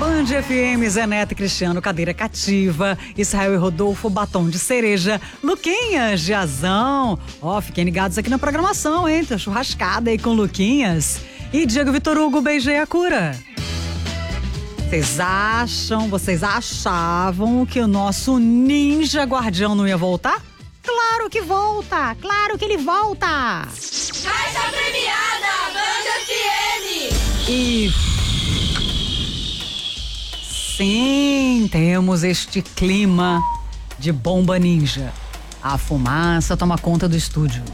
Band FM, Zé Neto e Cristiano, cadeira cativa, Israel e Rodolfo, batom de cereja, Luquinhas, Jazão. Fiquem ligados aqui na programação, hein? Tem churrascada aí com Luquinhas. E Diego Vitor Hugo, beijei a cura. Vocês achavam que o nosso ninja guardião não ia voltar? Claro que volta! Claro que ele volta! Caixa premiada, Band FM! E sim, temos este clima de bomba ninja. A fumaça toma conta do estúdio.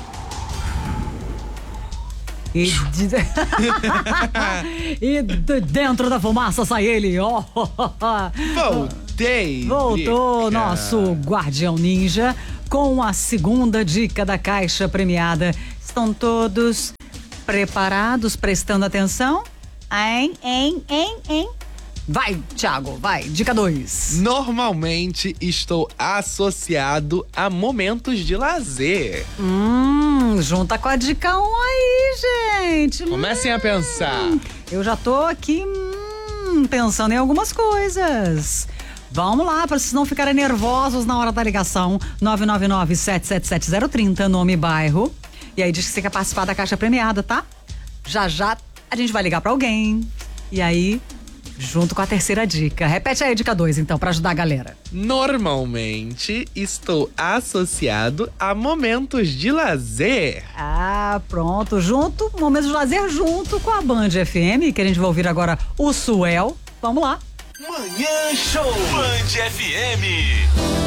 E dentro da fumaça sai ele. Voltou nosso guardião ninja com a segunda dica da Caixa Premiada. Estão todos preparados, prestando atenção? Hein? Vai, Thiago, vai. Dica 2. Normalmente estou associado a momentos de lazer. Junta com a dica 1 aí, gente. Comecem a pensar. Eu já tô aqui pensando em algumas coisas. Vamos lá, para vocês não ficarem nervosos na hora da ligação. 999-777-030, nome e bairro. E aí diz que você quer participar da Caixa Premiada, tá? Já a gente vai ligar pra alguém. E aí, junto com a terceira dica. Repete aí a dica 2, então, pra ajudar a galera. Normalmente estou associado a momentos de lazer. Pronto. Momentos de lazer junto com a Band FM, que a gente vai ouvir agora o Suel. Vamos lá. Manhã Show Band FM.